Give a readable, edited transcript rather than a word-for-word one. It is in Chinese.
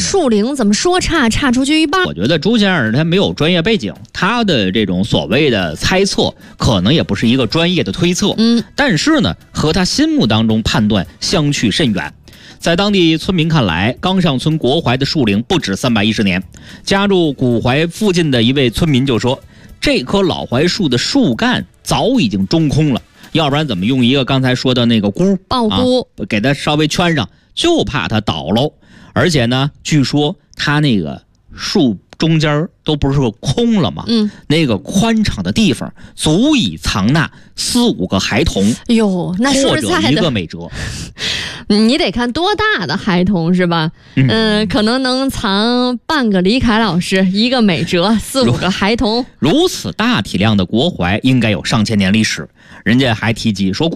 树龄怎么说差出去一半？ 我觉得朱先生他没有专业背景，他的这种所谓的猜测可能也不是一个专业的推测，但是呢和他心目当中判断相去甚远。在当地村民看来，冈上村国槐的树龄不止310年。家住古槐附近的一位村民就说，这棵老槐树的树干早已经中空了，要不然怎么用一个刚才说的那个箍爆箍给它稍微圈上，就怕它倒喽。而且呢，据说它那个树中间都不是空了吗？那个宽敞的地方足以藏纳4-5个孩童， 哟，那说实在的， 或者1个美哲。 你得看多大的孩童是吧？可能能藏半个李凯老师，1个美哲，4-5个孩童。 如此大体量的国槐应该有上千年历史。人家还提及说，